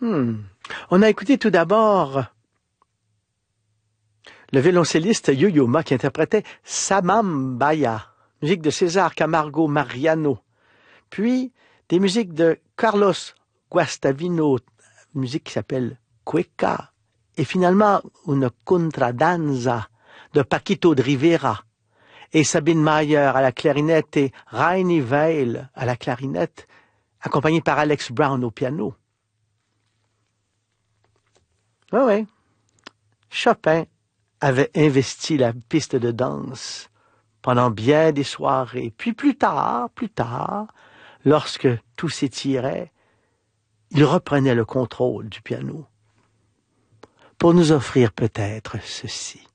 On a écouté tout d'abord le violoncelliste Yo-Yo Ma qui interprétait Samambaya, musique de César Camargo Mariano. Puis des musiques de Carlos Guastavino, musique qui s'appelle Cueca. Et finalement, une contradanza de Paquito de Rivera. Et Sabine Mayer à la clarinette et Rainy Veil à la clarinette, accompagné par Alex Brown au piano. Oui. Chopin avait investi la piste de danse pendant bien des soirées. Puis plus tard, lorsque tout s'étirait, il reprenait le contrôle du piano pour nous offrir peut-être ceci.